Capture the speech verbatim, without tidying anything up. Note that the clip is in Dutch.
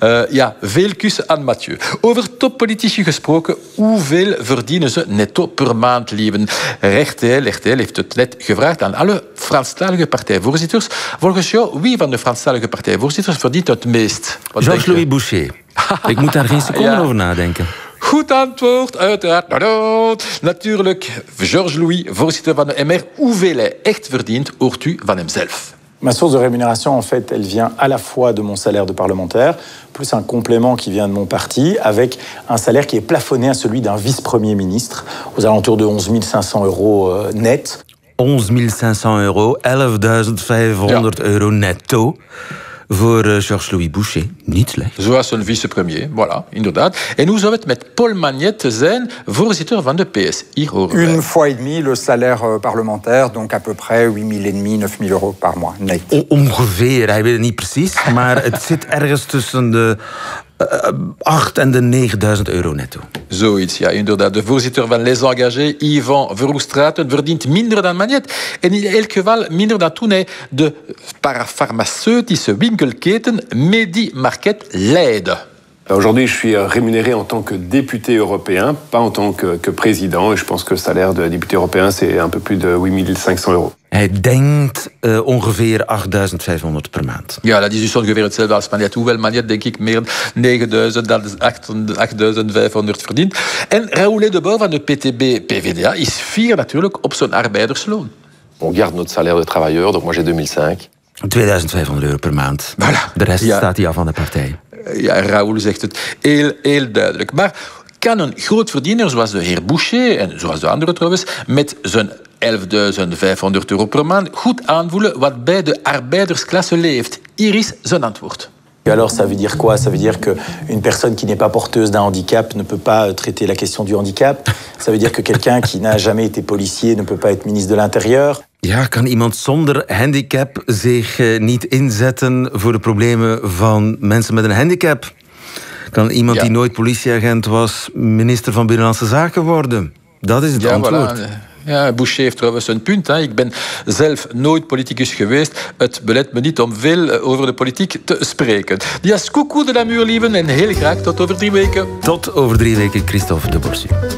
Uh, ja, veel kussen aan Mathieu. Over toppolitici gesproken, hoeveel verdienen ze netto per maand, lieven? Rechtel, Rechtel heeft het net gevraagd aan alle Franstalige partijvoorzitters. Volgens jou, wie van de Franstalige partijvoorzitters verdient het meest? Georges-Louis Boucher. Ik moet daar geen seconde ja. over nadenken. Goed antwoord, uiteraard. Natuurlijk, Georges-Louis, voorzitter van de M R. Hoeveel hij echt verdient, hoort u van hemzelf. Ma source de rémunération, en fait, elle vient à la fois de mon salaire de parlementaire, plus un complément qui vient de mon parti, avec un salaire qui est plafonné à celui d'un vice-premier ministre, aux alentours de onze mille cinq cents euro net. onze mille cinq cents euro, elfduizend vijfhonderd ja. euro netto. Voor uh, Georges-Louis Boucher, niet slecht. Zoals een vicepremier, voilà, inderdaad. En hoe zou het met Paul Magnette zijn, voorzitter van de P S? Hier horen wij. Une fois et demi le salaire parlementaire, donc à peu près huit mille et demi, neuf mille euros par mois, net. O- ongeveer, hij weet het niet precies, maar het zit ergens tussen de uh, acht en de negenduizend euro netto. Zoiets, ja, inderdaad. De voorzitter van Les Engagés, Yvan Verhoestraten, verdient minder dan Magnette. En in elk geval minder dan toen hij de parafarmaceutische winkelketen Medi Market leidde. Aujourd'hui, je suis rémunéré en tant que député européen, pas en tant que, que président. Et je pense que le salaire de député européen, c'est un peu plus de huit mille cinq cents euros. Hij denkt uh, ongeveer achtduizend vijfhonderd per maand. Ja, dat is dus ongeveer hetzelfde als Magnette. Hoewel Magnette, denk ik, meer negenduizend dan achtduizend vijfhonderd verdient. En Raoul Debord van de P T B-P V D A is fier natuurlijk op zijn arbeidersloon. On garde notre salaire de travailleur, donc moi j'ai deux mille cinq. tweeduizend vijfhonderd euro per maand. Voilà. De rest ja. staat hij af van de partij. Ja, Raoul zegt het heel, heel duidelijk. Maar kan een grootverdiener zoals de heer Boucher, en zoals de anderen trouwens, met zijn elfduizend vijfhonderd euro per maand goed aanvoelen wat bij de arbeidersklasse leeft? Hier is zijn antwoord. Et alors, ça veut dire quoi? Ça veut dire qu'une personne qui n'est pas porteuse d'un handicap ne peut pas traiter la question du handicap. Ça veut dire que quelqu'un qui n'a jamais été policier ne peut pas être ministre de l'Intérieur. Ja, kan iemand zonder handicap zich uh, niet inzetten voor de problemen van mensen met een handicap? Kan iemand ja. die nooit politieagent was minister van Binnenlandse Zaken worden? Dat is het ja, antwoord. Voilà. Ja, Boucher heeft trouwens een punt. Hè. Ik ben zelf nooit politicus geweest. Het belet me niet om veel over de politiek te spreken. Dias coucou de la muur, lieven. En heel graag tot over drie weken. Tot over drie weken, Christophe de Borsu.